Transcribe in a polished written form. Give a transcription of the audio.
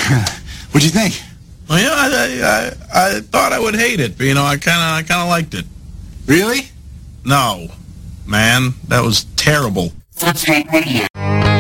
What'd you think? Well, yeah, I thought I would hate it, but, I kind of liked it. Really? No, man, that was terrible. Footscape Radio.